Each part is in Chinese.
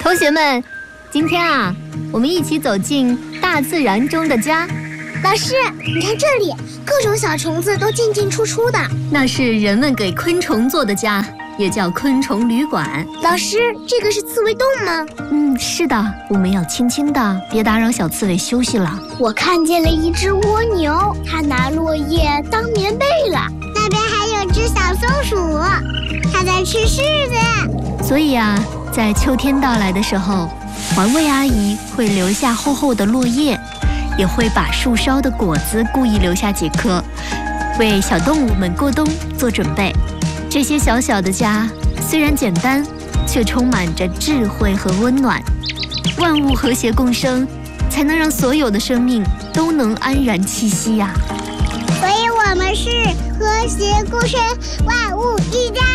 同学们，今天啊，我们一起走进大自然中的家。 老师，你看这里，各种小虫子都进进出出的。 那是人们给昆虫做的家，也叫昆虫旅馆。 老师，这个是刺猬洞吗？ 是的，我们要轻轻的，别打扰小刺猬休息了。 我看见了一只蜗牛，它拿落叶当棉被了。那边还有只小松鼠，它在吃柿子。 所以啊，在秋天到来的时候，环卫阿姨会留下厚厚的落叶，也会把树梢的果子故意留下几颗，为小动物们过冬做准备。这些小小的家虽然简单，却充满着智慧和温暖。万物和谐共生，才能让所有的生命都能安然栖息呀。 所以我们是和谐共生，万物一家。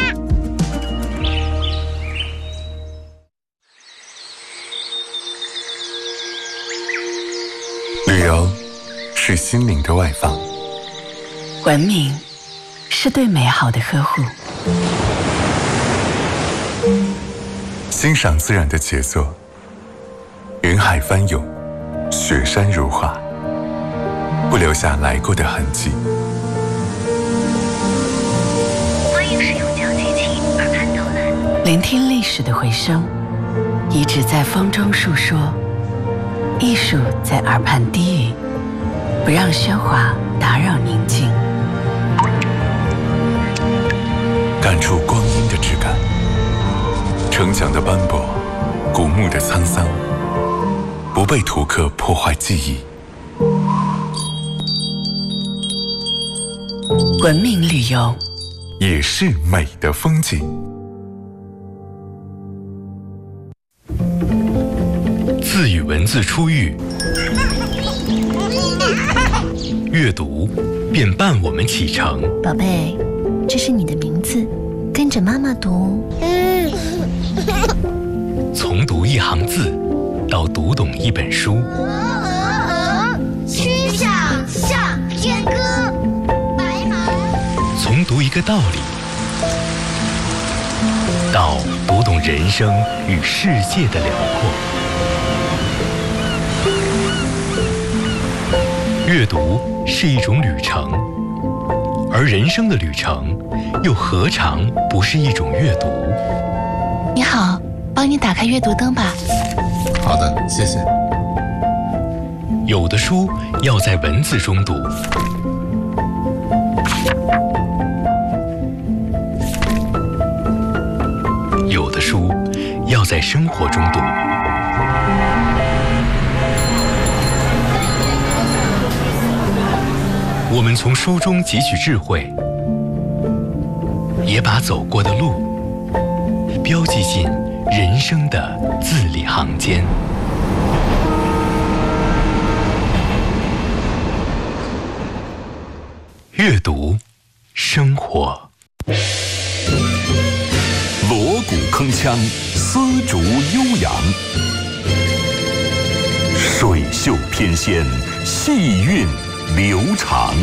旅游是心灵的外放， 文明是对美好的呵护， 欣赏自然的杰作，云海翻涌，雪山如画，不留下来过的痕迹。 欢迎使用脚机器耳畔导览， 聆听历史的回声，遗址在风中述说，艺术在耳畔低语，不让喧哗打扰宁静， 感触光阴的质感，城墙的斑驳，古墓的沧桑，不被图刻破坏记忆。 文明旅游也是美的风景。 自与文字初遇，阅读便伴我们启程。 宝贝，这是你的名字，跟着妈妈读。 从读一行字到读懂一本书， 曲项向天歌，白马。 从读一个道理到读懂人生与世界的辽阔。阅读是一种旅程，而人生的旅程又何尝不是一种阅读？ 你好，帮你打开阅读灯吧。 好的，谢谢。 有的书要在文字中读，有的书要在生活中读。我们从书中汲取智慧，也把走过的路标记进人生的字里行间。阅读，生活。 锣鼓铿锵，丝竹悠扬，水袖翩跹，细韵流长，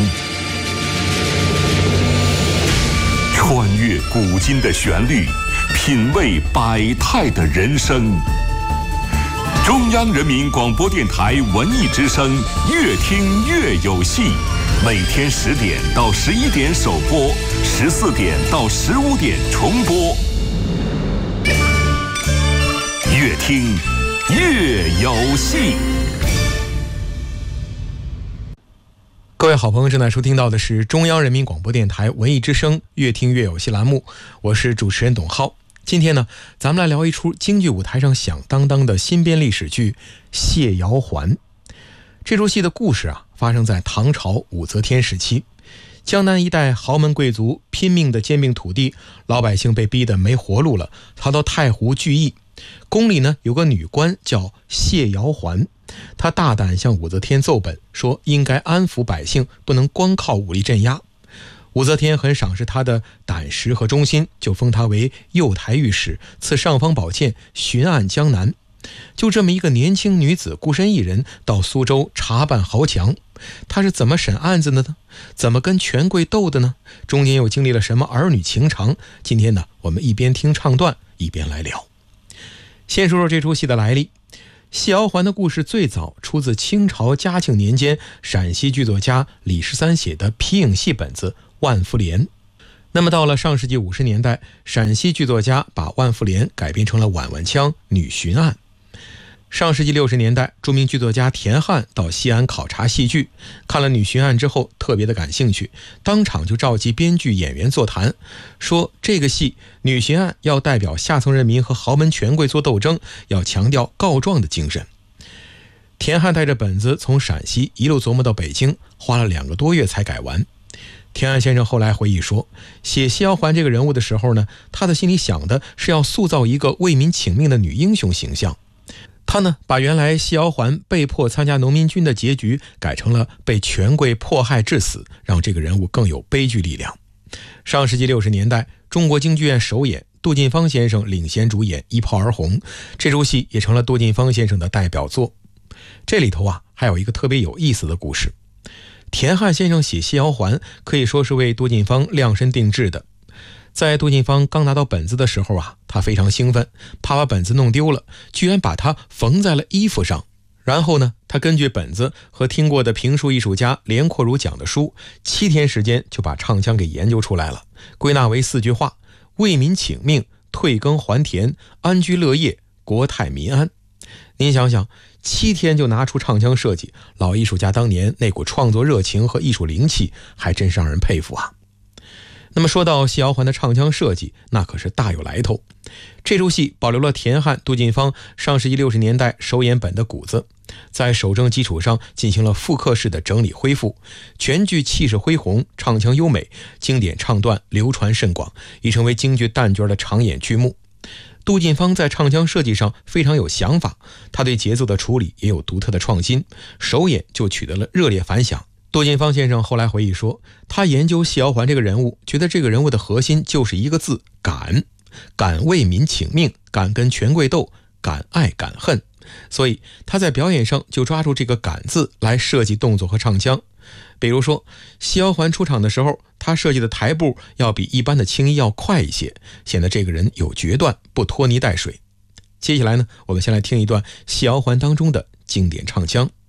穿越古今的旋律，品味百态的人生。中央人民广播电台文艺之声，越听越有戏。每天10点到11点首播，14点到15点重播。越听越有戏。 各位好朋友，正在收听到的是中央人民广播电台文艺之声越听越有戏栏目，我是主持人董浩。今天呢，咱们来聊一出京剧舞台上响当当的新编历史剧《谢瑶环》。这出戏的故事啊，发生在唐朝武则天时期。江南一带豪门贵族拼命的兼并土地，老百姓被逼得没活路了，逃到太湖聚义。宫里呢有个女官叫谢瑶环，她大胆向武则天奏本，说应该安抚百姓，不能光靠武力镇压。武则天很赏识她的胆识和忠心，就封她为右台御史，赐尚方宝剑，巡按江南。就这么一个年轻女子，孤身一人到苏州查办豪强，她是怎么审案子的呢？怎么跟权贵斗的呢？中间又经历了什么儿女情长？今天呢，我们一边听唱段，一边来聊。 先说说这出戏的来历。谢瑶环的故事最早出自清朝嘉庆年间陕西剧作家李十三写的皮影戏本子《万福莲》。那么到了上世纪50年代，陕西剧作家把《万福莲》改编成了《婉婉腔女巡案》。上世纪60年代，著名剧作家田汉到西安考察戏剧，看了《女巡案》之后特别的感兴趣，当场就召集编剧演员座谈，说这个戏《女巡案》要代表下层人民和豪门权贵做斗争，要强调告状的精神。田汉带着本子从陕西一路琢磨到北京，花了2个多月才改完。田汉先生后来回忆说，写谢瑶环这个人物的时候呢，他的心里想的是要塑造一个为民请命的女英雄形象。他呢，把原来谢瑶环被迫参加农民军的结局改成了被权贵迫害致死，让这个人物更有悲剧力量。上世纪60年代，中国京剧院首演，杜近芳先生领衔主演，一炮而红，这出戏也成了杜近芳先生的代表作。这里头还有一个特别有意思的故事。田汉先生写谢瑶环可以说是为杜近芳量身定制的。在杜近芳刚拿到本子的时候他非常兴奋，怕把本子弄丢了，居然把它缝在了衣服上。然后呢，他根据本子和听过的评书艺术家连阔如讲的书，7天时间就把唱腔给研究出来了，归纳为4句话：为民请命，退耕还田，安居乐业，国泰民安。您想想，7天就拿出唱腔设计，老艺术家当年那股创作热情和艺术灵气还真是让人佩服啊。那么说到谢瑶环的唱腔设计，那可是大有来头。这出戏保留了田汉、杜近芳上世纪60年代首演本的骨子，在守正基础上进行了复刻式的整理恢复，全剧气势恢宏，唱腔优美，经典唱段流传甚广，已成为京剧旦角的常演剧目。杜近芳在唱腔设计上非常有想法，他对节奏的处理也有独特的创新，首演就取得了热烈反响。杜近芳先生后来回忆说，他研究谢瑶环这个人物，觉得这个人物的核心就是一个字：敢。敢为民请命，敢跟权贵斗，敢爱敢恨。所以他在表演上就抓住这个敢字来设计动作和唱腔。比如说谢瑶环出场的时候，他设计的台步要比一般的青衣要快一些，显得这个人有决断，不拖泥带水。接下来呢，我们先来听一段谢瑶环当中的经典唱腔。